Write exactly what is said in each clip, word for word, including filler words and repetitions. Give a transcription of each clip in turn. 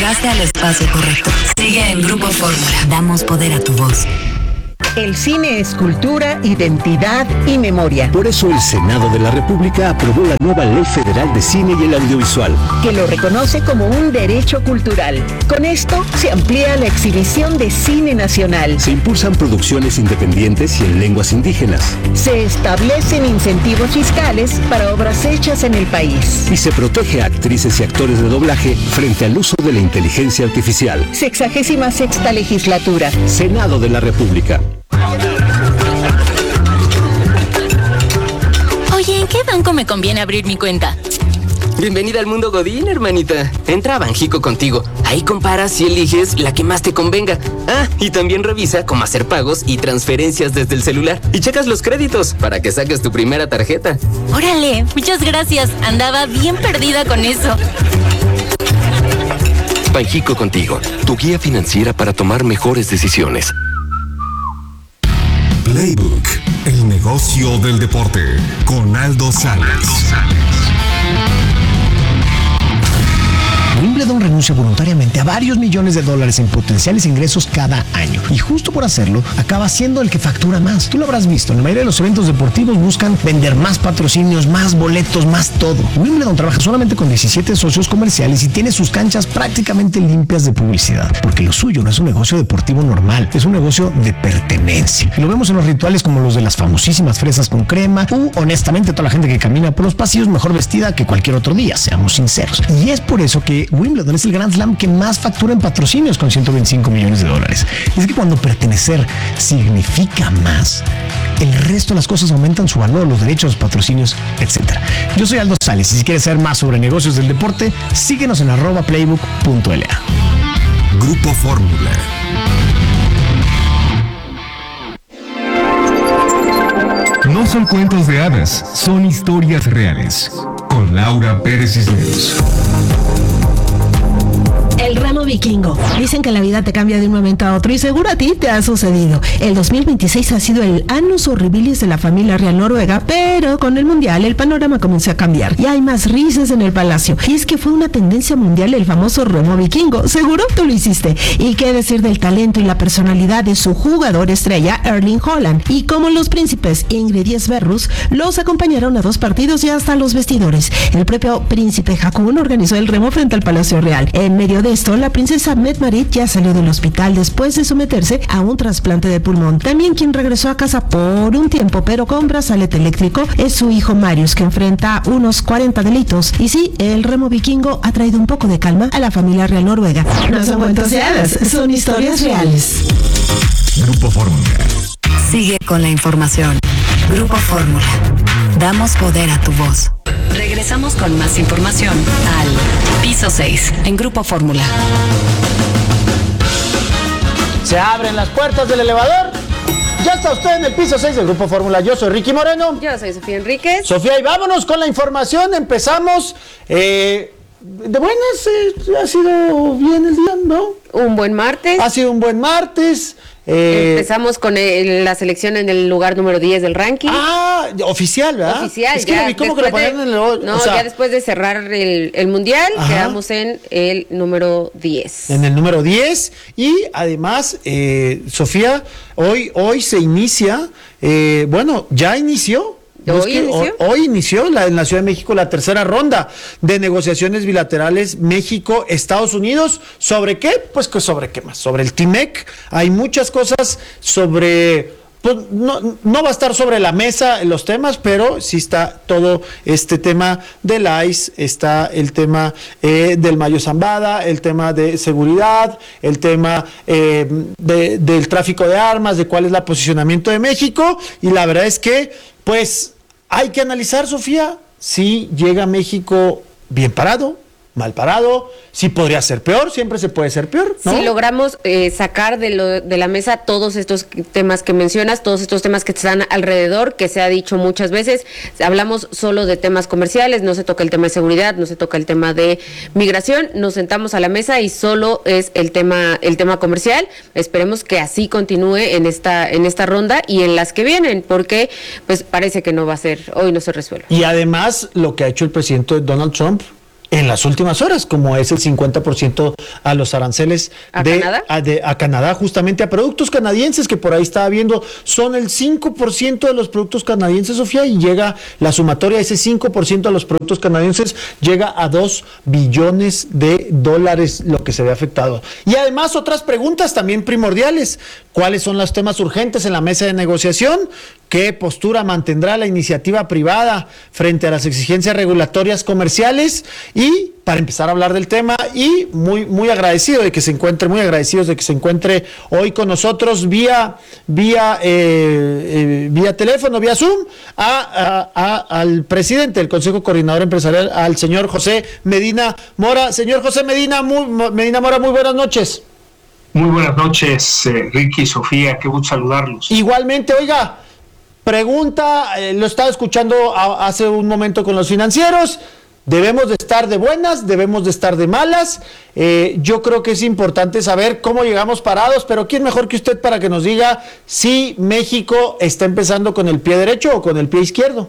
Llegaste al espacio correcto. Sigue en Grupo Fórmula. Damos poder a tu voz. El cine es cultura, identidad y memoria. Por eso el Senado de la República aprobó la nueva Ley Federal de Cine y el Audiovisual, que lo reconoce como un derecho cultural. Con esto se amplía la exhibición de cine nacional. Se impulsan producciones independientes y en lenguas indígenas. Se establecen incentivos fiscales para obras hechas en el país. Y se protege a actrices y actores de doblaje frente al uso de la inteligencia artificial. Sexagésima sexta legislatura. Senado de la República. Oye, ¿en qué banco me conviene abrir mi cuenta? Bienvenida al mundo Godín, hermanita. Entra a Banjico contigo. Ahí comparas y eliges la que más te convenga. Ah, y también revisa cómo hacer pagos y transferencias desde el celular. Y checas los créditos para que saques tu primera tarjeta. Órale, muchas gracias. Andaba bien perdida con eso. Banjico contigo, tu guía financiera para tomar mejores decisiones. Playbook, el negocio del deporte, con Aldo Salas. Wimbledon renuncia voluntariamente a varios millones de dólares en potenciales ingresos cada año. Y justo por hacerlo, acaba siendo el que factura más. Tú lo habrás visto, en la mayoría de los eventos deportivos buscan vender más patrocinios, más boletos, más todo. Wimbledon trabaja solamente con diecisiete socios comerciales y tiene sus canchas prácticamente limpias de publicidad. Porque lo suyo no es un negocio deportivo normal, es un negocio de pertenencia. Y lo vemos en los rituales como los de las famosísimas fresas con crema, u honestamente toda la gente que camina por los pasillos mejor vestida que cualquier otro día, seamos sinceros. Y es por eso que Wimbledon es el Grand Slam que más factura en patrocinios con ciento veinticinco millones de dólares. Y es que cuando pertenecer significa más, el resto de las cosas aumentan su valor, los derechos, los patrocinios, etcétera. Yo soy Aldo Sales y si quieres saber más sobre negocios del deporte, síguenos en arroba playbook punto l a. Grupo Fórmula. No son cuentos de hadas, son historias reales. Con Laura Pérez Cisneros. El remo vikingo. Dicen que la vida te cambia de un momento a otro y seguro a ti te ha sucedido. El dos mil veintiséis ha sido el annus horribilis de la familia real noruega, pero con el mundial el panorama comenzó a cambiar y hay más risas en el palacio. Y es que fue una tendencia mundial el famoso remo vikingo. Seguro tú lo hiciste. Y qué decir del talento y la personalidad de su jugador estrella Erling Haaland. Y como los príncipes Ingrid y Sverrus los acompañaron a dos partidos y hasta los vestidores. El propio príncipe Haakon organizó el remo frente al Palacio Real. En medio de esto, la princesa Mette-Marit ya salió del hospital después de someterse a un trasplante de pulmón. También quien regresó a casa por un tiempo, pero con brazalete eléctrico, es su hijo Marius, que enfrenta unos cuarenta delitos. Y sí, el remo vikingo ha traído un poco de calma a la familia real noruega. No son cuentos de hadas, son historias reales. Grupo Fórmula. Sigue con la información. Grupo Fórmula. Damos poder a tu voz. Regresamos con más información al Piso seis en Grupo Fórmula. Se abren las puertas del elevador. Ya está usted en el piso seis del Grupo Fórmula. Yo soy Ricky Moreno. Yo soy Sofía Enríquez. Sofía, y vámonos con la información. Empezamos. Eh, de buenas, eh, ha sido bien el día, ¿no? Un buen martes. Ha sido un buen martes. Eh, Empezamos con el, la selección en el lugar número diez del ranking. Ah, oficial, ¿verdad? Oficial. Es que ya, lo vi como que lo ponían en el... No, o sea, ya después de cerrar el, el mundial, ajá, quedamos en el número diez. En el número diez. Y además, eh, Sofía, hoy, hoy se inicia, eh, bueno, ya inició. ¿Hoy inició? Hoy inició la, en la Ciudad de México la tercera ronda de negociaciones bilaterales México-Estados Unidos. ¿Sobre qué? Pues que sobre qué más, sobre el TIMEC. Hay muchas cosas sobre... Pues no, no va a estar sobre la mesa los temas, pero sí está todo este tema del I C E, está el tema eh, del Mayo Zambada, el tema de seguridad, el tema eh, de, del tráfico de armas, de cuál es el posicionamiento de México, y la verdad es que, pues, hay que analizar, Sofía, si llega México bien parado, mal parado, sí podría ser peor, siempre se puede ser peor, ¿no? Si logramos eh, sacar de, lo, de la mesa todos estos temas que mencionas, todos estos temas que están alrededor, que se ha dicho muchas veces, hablamos solo de temas comerciales, no se toca el tema de seguridad, no se toca el tema de migración, nos sentamos a la mesa y solo es el tema, el tema comercial. Esperemos que así continúe en esta, en esta ronda y en las que vienen, porque pues parece que no va a ser, hoy no se resuelve. Y además, lo que ha hecho el presidente Donald Trump, en las últimas horas, como es el cincuenta por ciento a los aranceles ¿A de, Canadá? A, de, a Canadá, justamente a productos canadienses, que por ahí estaba viendo, son el cinco por ciento de los productos canadienses, Sofía, y llega la sumatoria, ese cinco por ciento de los productos canadienses llega a dos billones de dólares lo que se ve afectado. Y además otras preguntas también primordiales: ¿cuáles son los temas urgentes en la mesa de negociación? ¿Qué postura mantendrá la iniciativa privada frente a las exigencias regulatorias comerciales? Y para empezar a hablar del tema, y muy muy agradecido de que se encuentre, muy agradecidos de que se encuentre hoy con nosotros vía vía eh, eh, vía teléfono, vía Zoom, a, a, a, al presidente del Consejo Coordinador Empresarial, al señor José Medina Mora. Señor José Medina, muy, Medina Mora, muy buenas noches. Muy buenas noches, eh, Ricky, Sofía, qué gusto saludarlos. Igualmente, oiga, pregunta, eh, lo estaba escuchando a, hace un momento con los financieros. Debemos de estar de buenas, debemos de estar de malas. Eh, yo creo que es importante saber cómo llegamos parados, pero ¿quién mejor que usted para que nos diga si México está empezando con el pie derecho o con el pie izquierdo?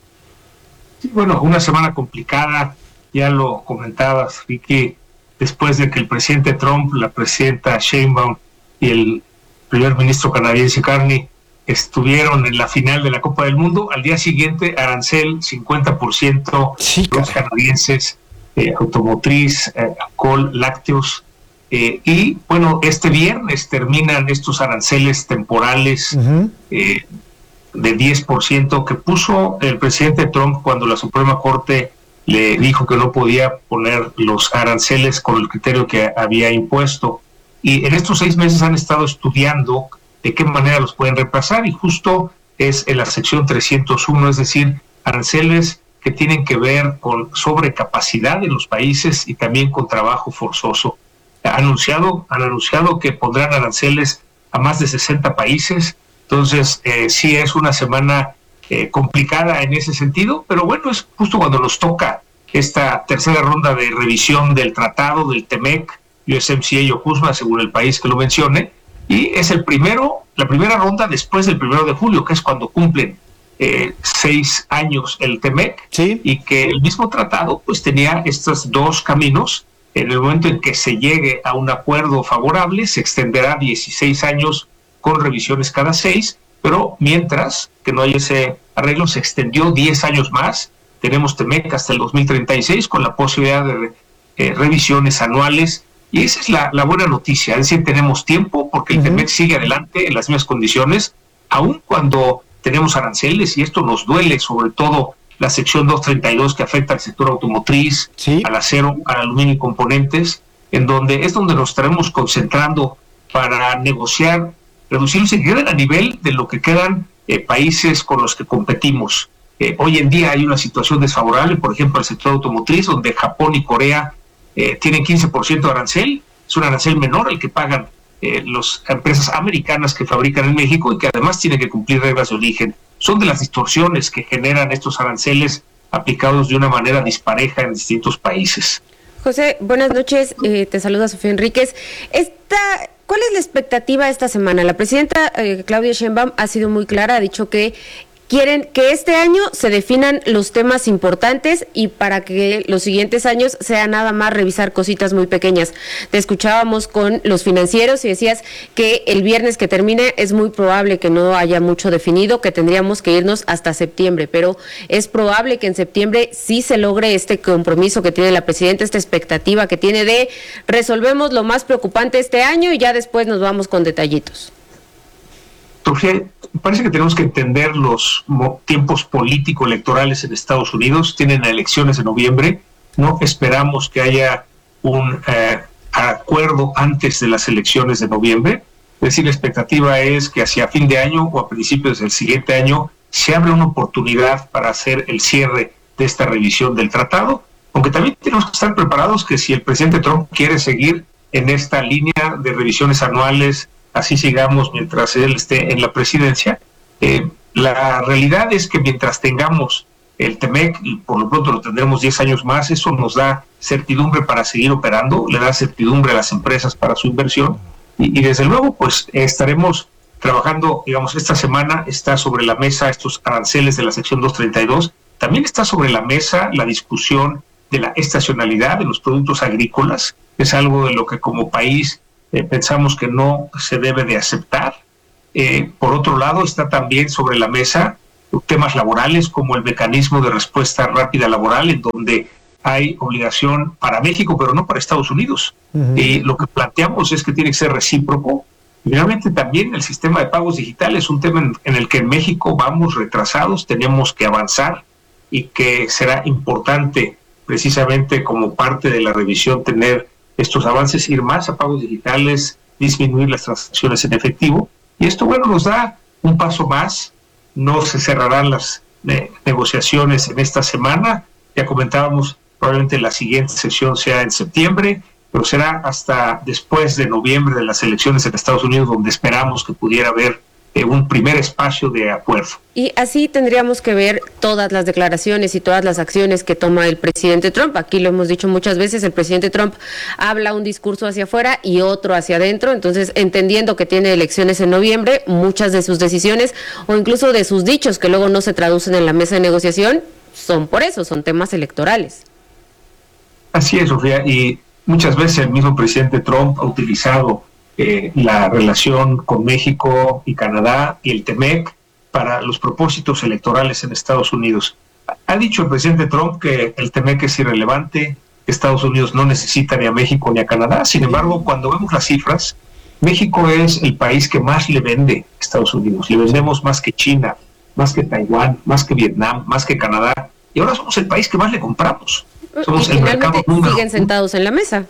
Sí, bueno, una semana complicada, ya lo comentabas, Ricky, después de que el presidente Trump, la presidenta Sheinbaum y el primer ministro canadiense Carney estuvieron en la final de la Copa del Mundo. Al día siguiente, arancel cincuenta por ciento, sí, los canadienses, eh, automotriz, eh, alcohol, lácteos. Eh, y bueno, este viernes terminan estos aranceles temporales uh-huh. eh, de diez por ciento que puso el presidente Trump cuando la Suprema Corte le dijo que no podía poner los aranceles con el criterio que había impuesto. Y en estos seis meses han estado estudiando de qué manera los pueden reemplazar, y justo es en la sección trescientos uno, es decir, aranceles que tienen que ver con sobrecapacidad en los países y también con trabajo forzoso. Han anunciado, han anunciado que pondrán aranceles a más de sesenta países, entonces eh, sí es una semana eh, complicada en ese sentido, pero bueno, es justo cuando nos toca esta tercera ronda de revisión del tratado del T M E C, U S M C A o CUSMA, según el país que lo mencione. Y es el primero, la primera ronda después del primero de julio, que es cuando cumplen eh, seis años el T M E C, sí. Y que el mismo tratado pues tenía estos dos caminos. En el momento en que se llegue a un acuerdo favorable, se extenderá dieciséis años con revisiones cada seis, pero mientras que no haya ese arreglo, se extendió diez años más. Tenemos T M E C hasta el dos mil treinta y seis con la posibilidad de eh, revisiones anuales. Y esa es la, la buena noticia, es decir, tenemos tiempo porque el uh-huh. T M E C sigue adelante en las mismas condiciones, aun cuando tenemos aranceles, y esto nos duele, sobre todo la sección doscientos treinta y dos que afecta al sector automotriz, ¿sí? al acero, al aluminio y componentes, en donde es donde nos estaremos concentrando para negociar, reducirlos y queden a nivel de lo que quedan eh, países con los que competimos. Eh, hoy en día hay una situación desfavorable, por ejemplo, el sector automotriz, donde Japón y Corea Eh, tienen quince por ciento de arancel, es un arancel menor el que pagan eh, las empresas americanas que fabrican en México y que además tienen que cumplir reglas de origen. Son de las distorsiones que generan estos aranceles aplicados de una manera dispareja en distintos países. José, buenas noches, eh, te saluda Sofía Enríquez. Esta, ¿cuál es la expectativa esta semana? La presidenta eh, Claudia Sheinbaum ha sido muy clara, ha dicho que quieren que este año se definan los temas importantes y para que los siguientes años sea nada más revisar cositas muy pequeñas. Te escuchábamos con los financieros y decías que el viernes que termine es muy probable que no haya mucho definido, que tendríamos que irnos hasta septiembre, pero es probable que en septiembre sí se logre este compromiso que tiene la presidenta, esta expectativa que tiene de resolvemos lo más preocupante este año y ya después nos vamos con detallitos. Sofía, parece que tenemos que entender los tiempos político-electorales en Estados Unidos. Tienen elecciones en noviembre. No esperamos que haya un eh, acuerdo antes de las elecciones de noviembre. Es decir, la expectativa es que hacia fin de año o a principios del siguiente año se abra una oportunidad para hacer el cierre de esta revisión del tratado. Aunque también tenemos que estar preparados que si el presidente Trump quiere seguir en esta línea de revisiones anuales, así sigamos mientras él esté en la presidencia. Eh, la realidad es que mientras tengamos el T M E C, y por lo pronto lo tendremos diez años más, eso nos da certidumbre para seguir operando, le da certidumbre a las empresas para su inversión, y, y desde luego pues estaremos trabajando, digamos, esta semana está sobre la mesa estos aranceles de la sección doscientos treinta y dos, también está sobre la mesa la discusión de la estacionalidad de los productos agrícolas. Es algo de lo que como país eh, pensamos que no se debe de aceptar. Eh, por otro lado, está también sobre la mesa temas laborales como el mecanismo de respuesta rápida laboral, en donde hay obligación para México, pero no para Estados Unidos. Uh-huh. Y lo que planteamos es que tiene que ser recíproco. Y finalmente también el sistema de pagos digitales es un tema en, en el que en México vamos retrasados, tenemos que avanzar y que será importante precisamente como parte de la revisión tener estos avances, ir más a pagos digitales, disminuir las transacciones en efectivo. Y esto, bueno, nos da un paso más. No se cerrarán las eh, negociaciones en esta semana. Ya comentábamos, probablemente la siguiente sesión sea en septiembre, pero será hasta después de noviembre de las elecciones en Estados Unidos donde esperamos que pudiera haber eh, un primer espacio de acuerdo. Y así tendríamos que ver todas las declaraciones y todas las acciones que toma el presidente Trump. Aquí lo hemos dicho muchas veces, el presidente Trump habla un discurso hacia afuera y otro hacia adentro. Entonces, entendiendo que tiene elecciones en noviembre, muchas de sus decisiones o incluso de sus dichos que luego no se traducen en la mesa de negociación son por eso, son temas electorales. Así es, Sofía, y muchas veces el mismo presidente Trump ha utilizado eh, la relación con México y Canadá y el TEMEC para los propósitos electorales en Estados Unidos. Ha dicho el presidente Trump que el TEMEC es irrelevante, que Estados Unidos no necesita ni a México ni a Canadá. Sin embargo, cuando vemos las cifras, México es el país que más le vende a Estados Unidos. Le vendemos más que China, más que Taiwán, más que Vietnam, más que Canadá. Y ahora somos el país que más le compramos. Somos y el mercado número siguen sentados en la mesa.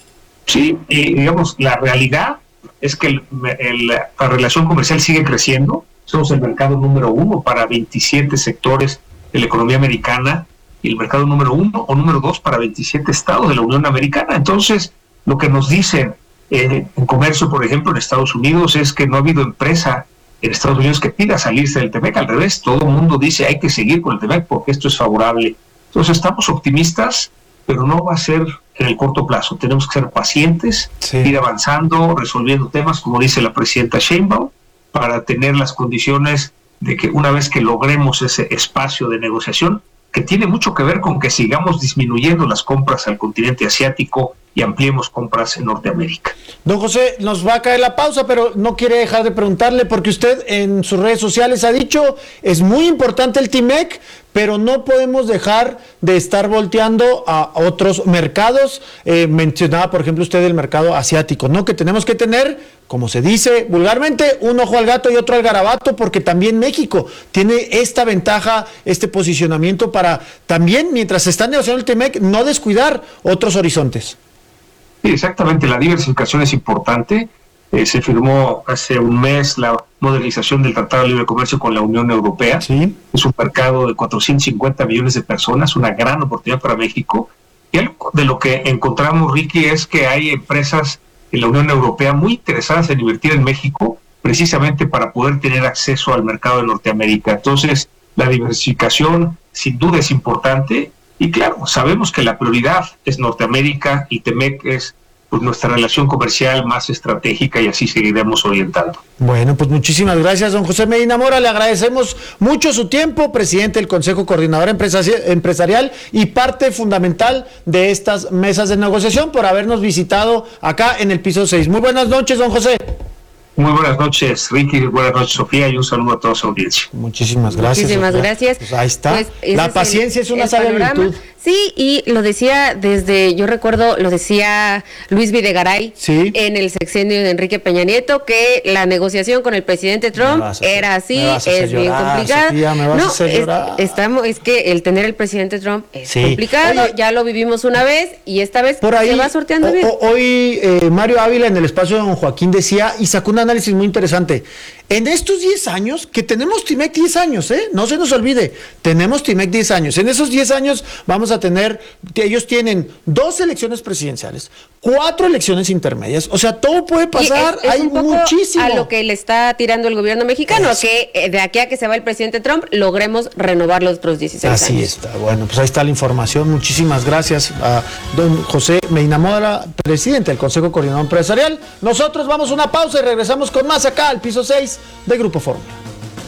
Sí, y digamos, la realidad es que el, el, la relación comercial sigue creciendo. Somos el mercado número uno para veintisiete sectores de la economía americana y el mercado número uno o número dos para veintisiete estados de la Unión Americana. Entonces, lo que nos dicen eh, en comercio, por ejemplo, en Estados Unidos es que no ha habido empresa en Estados Unidos que pida salirse del TEMEC. Al revés, todo el mundo dice hay que seguir con el TEMEC porque esto es favorable. Entonces, estamos optimistas, pero no va a ser en el corto plazo. Tenemos que ser pacientes, sí. ir avanzando, resolviendo temas, como dice la presidenta Sheinbaum, para tener las condiciones de que una vez que logremos ese espacio de negociación, que tiene mucho que ver con que sigamos disminuyendo las compras al continente asiático y ampliemos compras en Norteamérica. Don José, nos va a caer la pausa, pero no quiere dejar de preguntarle, porque usted en sus redes sociales ha dicho, es muy importante el TEMEC, pero no podemos dejar de estar volteando a otros mercados. Eh, mencionaba, por ejemplo, usted el mercado asiático, ¿no? Que tenemos que tener, como se dice vulgarmente, un ojo al gato y otro al garabato, porque también México tiene esta ventaja, este posicionamiento para también, mientras se está negociando el TEMEC, no descuidar otros horizontes. Sí, exactamente, la diversificación es importante. Eh, se firmó hace un mes la modernización del Tratado de Libre Comercio con la Unión Europea. Sí. Es un mercado de cuatrocientos cincuenta millones de personas, una gran oportunidad para México. Y algo de lo que encontramos, Ricky, es que hay empresas en la Unión Europea muy interesadas en invertir en México, precisamente para poder tener acceso al mercado de Norteamérica. Entonces, la diversificación sin duda es importante. Y claro, sabemos que la prioridad es Norteamérica y TEMEC es pues nuestra relación comercial más estratégica y así seguiremos orientando. Bueno, pues muchísimas gracias, don José Medina Mora, le agradecemos mucho su tiempo, presidente del Consejo Coordinador Empresarial y parte fundamental de estas mesas de negociación, por habernos visitado acá en el piso seis. Muy buenas noches, don José. Muy buenas noches, Ricky, buenas noches, Sofía, y un saludo a toda su audiencia. Muchísimas gracias. Muchísimas Sofía. gracias. Pues ahí está. Pues la es paciencia el, es una sabia virtud. Sí, y lo decía desde, yo recuerdo, lo decía Luis Videgaray sí. en el sexenio de Enrique Peña Nieto, que la negociación con el presidente Trump hacer, era así, es bien llorar, complicada. Sofía, me vas no, a hacer es, llorar. estamos, es que el tener el presidente Trump es sí. complicado, Oye, ya lo vivimos una vez y esta vez por ahí, se va sorteando o, bien. O, hoy eh, Mario Ávila en el espacio de don Joaquín decía y sacó un análisis muy interesante. En estos diez años, que tenemos TEMEC diez años, ¿eh? No se nos olvide, tenemos TEMEC diez años. En esos diez años vamos a tener, ellos tienen dos elecciones presidenciales, cuatro elecciones intermedias, o sea, todo puede pasar, es, es hay un poco muchísimo. A lo que le está tirando el gobierno mexicano, Eso. que eh, de aquí a que se va el presidente Trump, logremos renovar los otros dieciséis Así años. Así está, bueno, pues ahí está la información. Muchísimas gracias a don José Medina Mora, presidente del Consejo Coordinador Empresarial. Nosotros vamos a una pausa y regresamos con más acá al piso seis de Grupo Fórmula.